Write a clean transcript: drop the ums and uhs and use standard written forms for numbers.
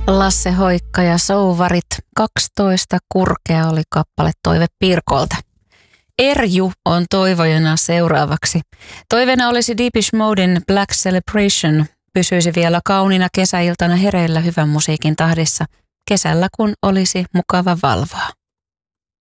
Lasse Hoikka ja Souvarit. 12 kurkea oli kappale Toive Pirkolta. Erju on toivojana seuraavaksi. Toiveena olisi Depeche Moden Black Celebration. Pysyisi vielä kauniina kesäiltana hereillä hyvän musiikin tahdissa. Kesällä kun olisi mukava valvoa.